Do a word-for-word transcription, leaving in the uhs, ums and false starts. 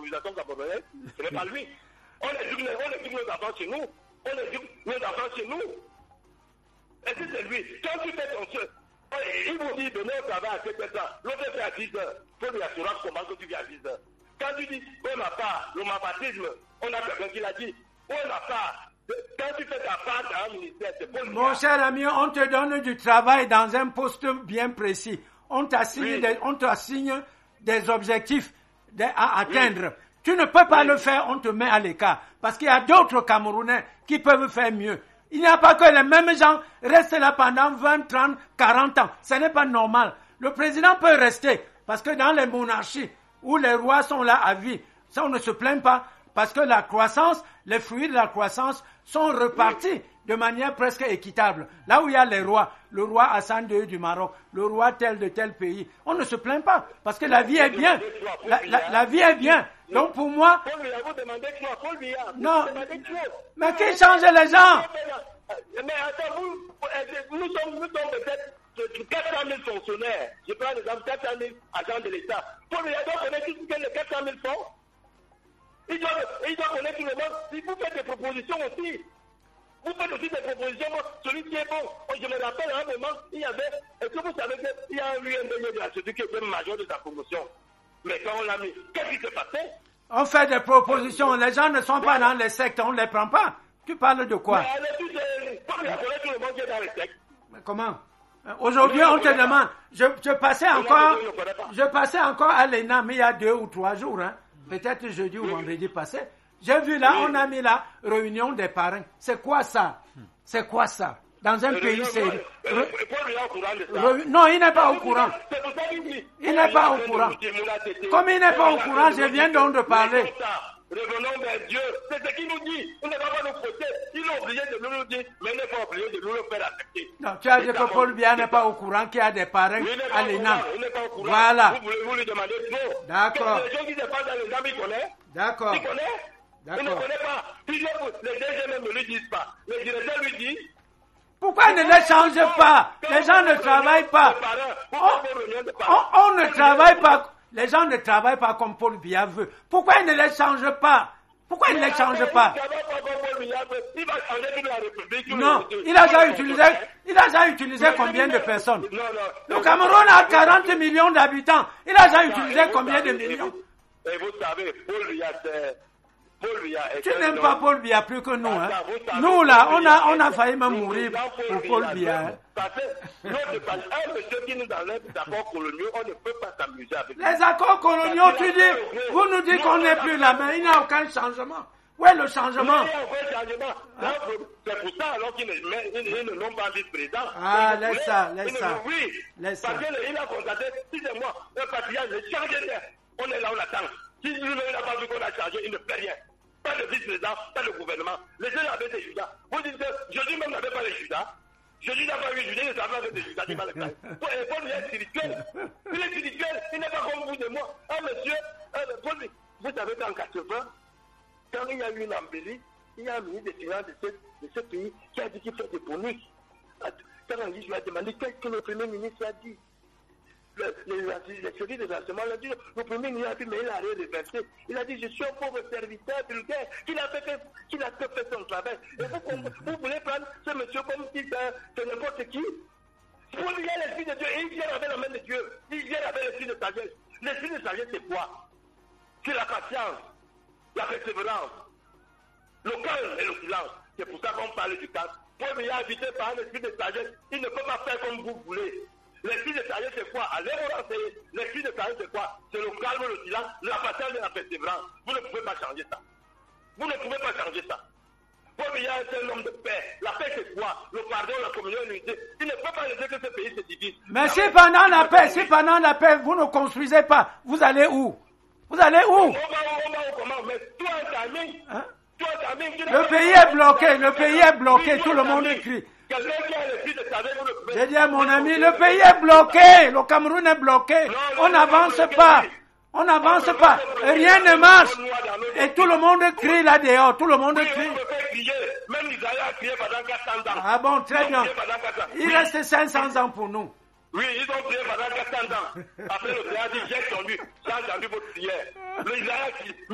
l'improvisation camerounaise, ce n'est pas lui. On éduque, on éduque nos enfants chez nous. On éduque nos enfants chez nous. Est-ce que c'est lui? Quand tu fais ton jeu, il vous dit venez au travail à sept heures, l'autre fait à dix heures. Il faut lui assurer comment que tu viens à dix heures. Quand tu dis, oui, ma part, le mapatisme, on a quelqu'un qui l'a dit. Oui, ma part, quand tu fais ta part dans un ministère, c'est pour Mon cher ami, on te donne du travail dans un poste bien précis. On t'assigne, oui. des, on t'assigne des objectifs de, à atteindre. Oui. Tu ne peux pas oui. le faire, on te met à l'écart. Parce qu'il y a d'autres Camerounais qui peuvent faire mieux. Il n'y a pas que les mêmes gens restent là pendant vingt, trente, quarante ans. Ce n'est pas normal. Le président peut rester. Parce que dans les monarchies où les rois sont là à vie, ça on ne se plaint pas. Parce que la croissance, les fruits de la croissance sont repartis oui. de manière presque équitable. Là où il y a les rois, le roi Hassan deux du Maroc, le roi tel de tel pays, on ne se plaint pas. Parce que la vie est bien. La, la, la vie est bien. Donc pour moi... Non. Mais qui change les gens? Mais attends, vous, nous sommes, nous sommes peut-être quatre cent mille fonctionnaires. Je prends l'exemple quatre cent mille agents de l'État. Paul Biya doit connaître tout ce que les quatre cent mille font. Il doit, il doit connaître tout le monde. Si vous faites des propositions aussi, vous faites aussi des propositions. Moi, celui qui est bon, je me rappelle à un moment, il y avait, est-ce que vous savez qu'il y a un U M D de la celui qui était major de sa promotion? Mais quand on l'a mis, qu'est-ce qui s'est passé? On fait des propositions, les gens ne sont pas dans les sectes, on ne les prend pas. Tu parles de quoi? Mais elle est tous les, tout le monde qui est dans les sectes. Mais comment? Aujourd'hui, on te demande, je, je passais encore, je passais encore à l'E N A M il y a deux ou trois jours, hein. Peut-être jeudi ou vendredi passé. J'ai vu là, on a mis la réunion des parrains. C'est quoi ça? C'est quoi ça? Dans un pays sérieux. Non, il n'est pas au courant. Il n'est pas au courant. Comme il n'est pas au courant, je viens donc de parler. Revenons vers Dieu. C'est ce qu'il nous dit. On ne va pas nous fauter. Il a oublié de nous le dire, mais il n'est pas oublié de nous le faire accepter. Non, tu as dit que Paul Biya n'est pas au courant qu'il y a des parrains à l'E N A M. Il n'est pas au courant. Voilà. Vous voulez vous lui demander trop. D'accord. Les gens qui se passent dans l'E N A M, il connaît. D'accord. Il connaît. Il ne connaît pas. Les D G même ne lui disent pas. Le directeur lui dit. Pourquoi il ne les change pas? Les gens ne travaillent pas. On, on, on ne travaille pas. Les gens ne travaillent pas comme Paul Biya veut. Pourquoi il ne les change pas? Pourquoi il ne les change pas? Non, il a déjà utilisé, il a déjà utilisé combien de personnes? Le Cameroun a quarante millions d'habitants. Il a déjà utilisé combien de millions? Et vous savez, Paul Biya, c'est... Tu n'aimes pas Paul Biya plus que nous, hein? Nous, là, on a, on a failli même mourir pour Paul Biya. Parce que un monsieur qui nous enlève des accords coloniaux, on ne peut pas s'amuser avec. Les accords coloniaux, tu dis, vous nous dites qu'on n'est plus là, mais il n'y a aucun changement. Où est le changement? Il n'y a aucun changement. C'est pour ça alors qu'ils ne l'ont pas vice-président. Ah, laisse ça, laisse ça. Oui, parce qu'il a constaté, si c'est moi, un patriarche, j'ai changé d'air. On est là, on attend. Si lui-même n'a pas vu qu'on a changé, il ne fait rien. Pas de vice-président, pas de gouvernement. Les gens avaient des Judas. Vous dites que Jésus même n'avait pas les Judas. Jésus n'a pas eu Judas, il ne savait pas des Judas. Il Paul est spirituel. Il est spirituel. Il n'est pas comme vous et moi. Un monsieur, un, Paul, vous savez qu'en quatre-vingts, quand il y a eu une embellie, il y a un ministre des Finances de ce, de ce pays qui a dit qu'il fait des bonus. Quand on dit, je lui ai demandé qu'est-ce que le Premier ministre a dit. Le, le, le service de versement, il a dit, le premier ministre a dit, mais il a rien reversé. Il a dit, je suis un pauvre serviteur vulgaire, qu'il a fait, qu'il a fait son travail. Et vous, vous voulez prendre ce monsieur comme si c'est n'importe qui? Pour lui, il y a l'esprit de Dieu, et il vient avec la main de Dieu. Il vient avec l'esprit de sagesse. L'esprit de sagesse, c'est quoi? C'est la patience, la persévérance, le calme et le silence. C'est pour ça qu'on parle du calme. Paul Biya habité par un esprit de sagesse, il ne peut pas faire comme vous voulez. L'esprit de sagesse, c'est quoi? Allez vous renseigner. L'esprit de sagesse, c'est quoi? C'est le calme, le silence, la patience et la persévérance. Vous ne pouvez pas changer ça. Vous ne pouvez pas changer ça. Paul Biya est un homme de paix. La paix, c'est quoi? Le pardon, la communion, l'unité. Il ne peut pas laisser que ce pays se divise. Mais si pendant la paix, si pendant la paix, vous ne construisez pas, vous allez où? Vous allez où? On va où, on va où, comment? Mais toi, Camille, hein? Toi, Camille, le pays est bloqué, le pays est bloqué, tout le monde crie. J'ai dit à mon ami, le pays est bloqué, le Cameroun est bloqué, on n'avance pas, on n'avance pas, rien ne marche. Et tout le monde crie là dehors, tout le monde crie. Même Israël a crié pendant quatre cents ans. Ah bon, très bien. Il reste cinq cents ans pour nous. Oui, ils ont prié pendant quatre cents ans. Après le Seigneur a dit, j'ai entendu, j'ai entendu votre prière. Le Israël